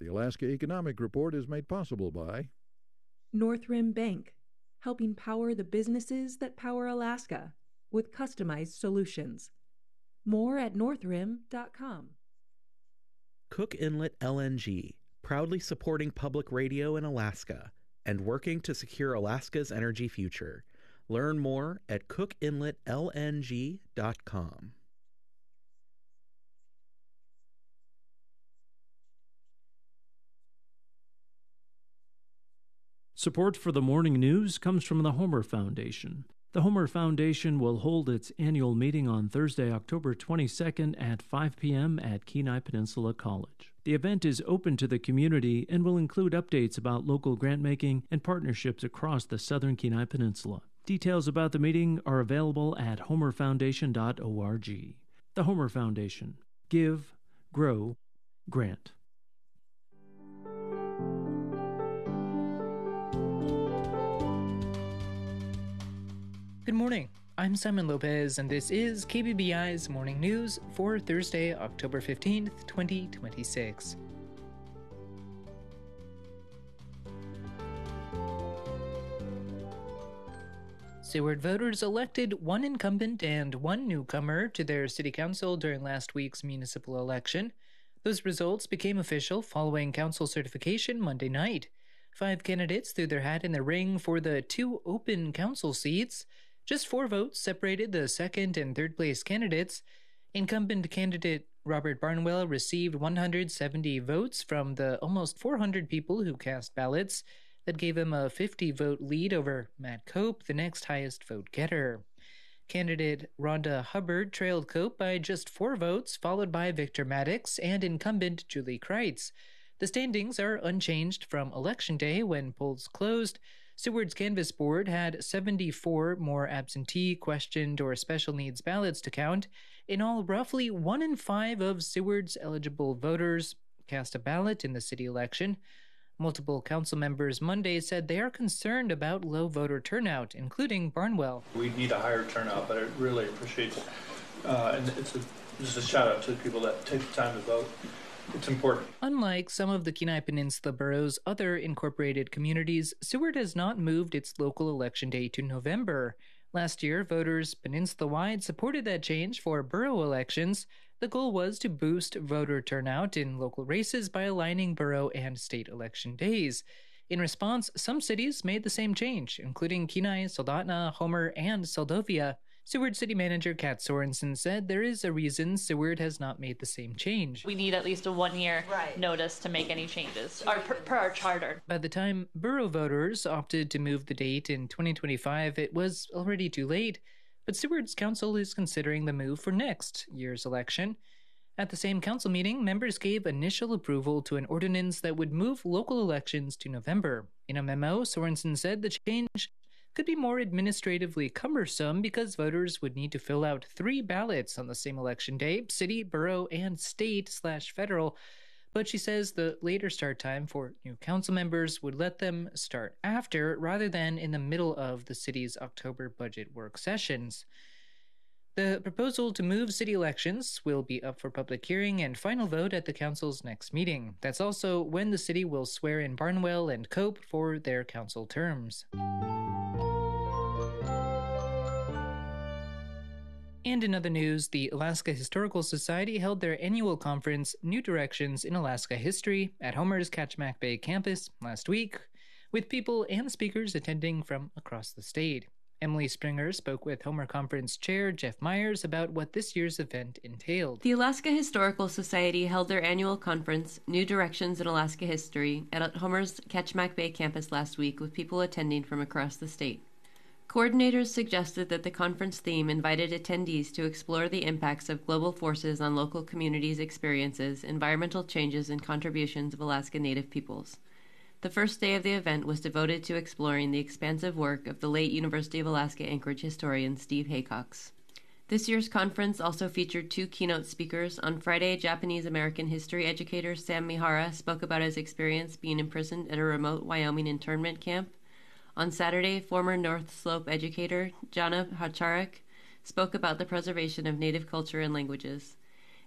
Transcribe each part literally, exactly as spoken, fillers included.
Alaska Economic Report is made possible by North Rim Bank, helping power the businesses that power Alaska with customized solutions. More at north rim dot com. Cook Inlet L N G, proudly supporting public radio in Alaska and working to secure Alaska's energy future. Learn more at cook inlet L N G dot com. Support for the morning news comes from the Homer Foundation. The Homer Foundation will hold its annual meeting on Thursday, October twenty-second at five p.m. at Kenai Peninsula College. The event is open to the community and will include updates about local grant-making and partnerships across the southern Kenai Peninsula. Details about the meeting are available at homer foundation dot org. The Homer Foundation. Give, grow, grant. Good morning. I'm Simon Lopez, and this is K B B I's Morning News for Thursday, October fifteenth, twenty twenty-six. Seward voters elected one incumbent and one newcomer to their city council during last week's municipal election. Those results became official following council certification Monday night. Five candidates threw their hat in the ring for the two open council seats. Just four votes separated the second and third place candidates. Incumbent candidate Robert Barnwell received one hundred seventy votes from the almost four hundred people who cast ballots. That gave him a fifty vote lead over Matt Cope, the next highest vote getter. Candidate Rhonda Hubbard trailed Cope by just four votes, followed by Victor Maddox and incumbent Julie Kreitz. The standings are unchanged from Election Day when polls closed. Seward's canvass board had seventy-four more absentee, questioned, or special needs ballots to count. In all, roughly one in five of Seward's eligible voters cast a ballot in the city election. Multiple council members Monday said they are concerned about low voter turnout, including Barnwell. We need a higher turnout, but I really appreciate it. Uh, and it's a, just a shout out to the people that take the time to vote. It's important. Unlike some of the Kenai Peninsula borough's other incorporated communities, Seward has not moved its local election day to November. Last year, voters peninsula-wide supported that change for borough elections. The goal was to boost voter turnout in local races by aligning borough and state election days. In response, some cities made the same change, including Kenai, Soldotna, Homer, and Seldovia. Seward City Manager Kat Sorensen said there is a reason Seward has not made the same change. We need at least a one-year right. notice to make any changes, or per, per our charter. By the time borough voters opted to move the date in twenty twenty-five, it was already too late, but Seward's council is considering the move for next year's election. At the same council meeting, members gave initial approval to an ordinance that would move local elections to November. In a memo, Sorensen said the change could be more administratively cumbersome because voters would need to fill out three ballots on the same election day, city, borough, and state slash federal. But she says the later start time for new council members would let them start after rather than in the middle of the city's October budget work sessions. The proposal to move city elections will be up for public hearing and final vote at the council's next meeting. That's also when the city will swear in Barnwell and Cope for their council terms. And in other news, the Alaska Historical Society held their annual conference, New Directions in Alaska History, at Homer's Kachemak Bay campus last week, with people and speakers attending from across the state. Emily Springer spoke with Homer Conference Chair Jeff Myers about what this year's event entailed. The Alaska Historical Society held their annual conference, New Directions in Alaska History, at Homer's Kachemak Bay campus last week with people attending from across the state. Coordinators suggested that the conference theme invited attendees to explore the impacts of global forces on local communities' experiences, environmental changes, and contributions of Alaska Native peoples. The first day of the event was devoted to exploring the expansive work of the late University of Alaska Anchorage historian Steve Haycox. This year's conference also featured two keynote speakers. On Friday, Japanese-American history educator Sam Mihara spoke about his experience being imprisoned at a remote Wyoming internment camp. On Saturday, former North Slope educator Jana Hacharak spoke about the preservation of Native culture and languages.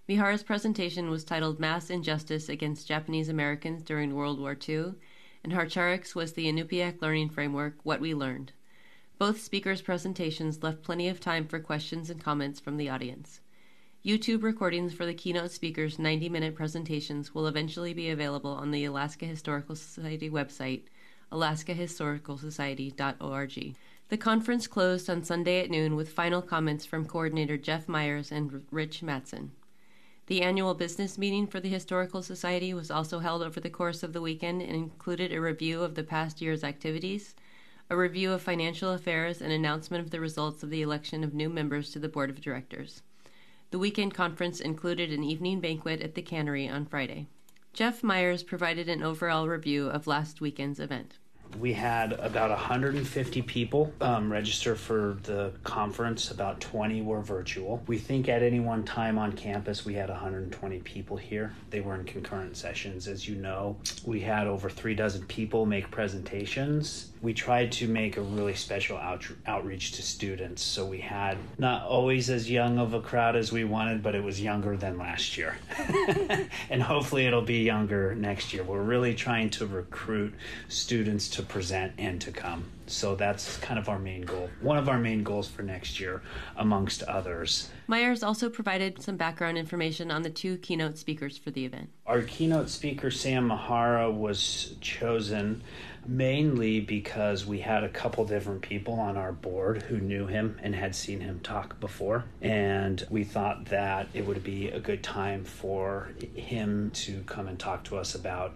Mihara's presentation was titled Mass Injustice Against Japanese Americans During World War Two, and Harcharek's was the Inupiaq Learning Framework, What We Learned. Both speakers' presentations left plenty of time for questions and comments from the audience. YouTube recordings for the keynote speakers' ninety-minute presentations will eventually be available on the Alaska Historical Society website, alaska historical society dot org. The conference closed on Sunday at noon with final comments from Coordinator Jeff Myers and Rich Matson. The annual business meeting for the Historical Society was also held over the course of the weekend and included a review of the past year's activities, a review of financial affairs, and announcement of the results of the election of new members to the Board of Directors. The weekend conference included an evening banquet at the cannery on Friday. Jeff Myers provided an overall review of last weekend's event. We had about one hundred fifty people um, register for the conference. About twenty were virtual. We think at any one time on campus we had one hundred twenty people here. They were in concurrent sessions. As you know, we had over three dozen people make presentations. We tried to make a really special out- outreach to students. So we had not always as young of a crowd as we wanted, but it was younger than last year. And hopefully it'll be younger next year. We're really trying to recruit students to present and to come. So that's kind of our main goal. One of our main goals for next year, amongst others. Myers also provided some background information on the two keynote speakers for the event. Our keynote speaker, Sam Mihara, was chosen mainly because we had a couple different people on our board who knew him and had seen him talk before. And we thought that it would be a good time for him to come and talk to us about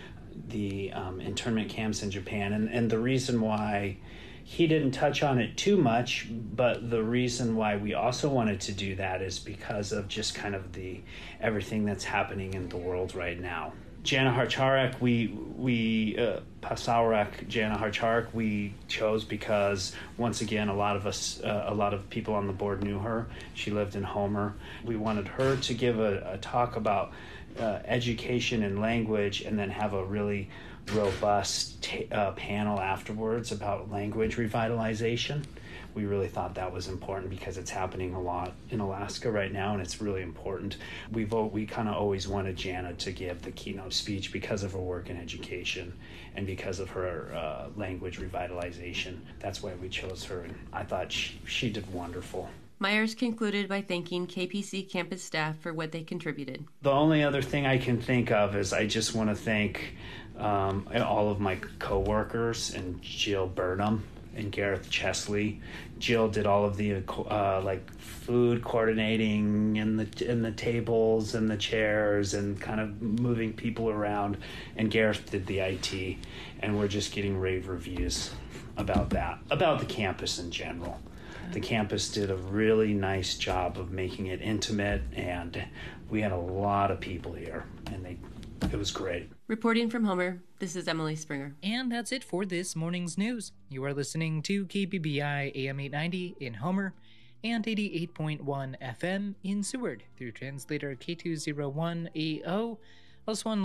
the um, internment camps in Japan. And, and the reason why he didn't touch on it too much, but the reason why we also wanted to do that is because of just kind of the everything that's happening in the world right now. Jana Harcharek, we, we uh, Pasaurek Jana Harcharek, we chose because, once again, a lot of us, uh, a lot of people on the board knew her. She lived in Homer. We wanted her to give a, a talk about Uh, education and language, and then have a really robust t- uh, panel afterwards about language revitalization. We really thought that was important because it's happening a lot in Alaska right now, and it's really important. We've we kind of always wanted Jana to give the keynote speech because of her work in education and because of her uh, language revitalization. That's why we chose her, and I thought she, she did wonderful. Myers concluded by thanking K P C campus staff for what they contributed. The only other thing I can think of is I just want to thank um, all of my coworkers and Jill Burnham and Gareth Chesley. Jill did all of the uh, like food coordinating and the and the tables and the chairs and kind of moving people around, and Gareth did the I T, and we're just getting rave reviews about that, about the campus in general. The campus did a really nice job of making it intimate, and we had a lot of people here, and they it was great. Reporting from Homer, this is Emily Springer. And that's it for this morning's news. You are listening to K B B I A M eight ninety in Homer and eighty-eight point one F M in Seward through translator K two oh one A O, also on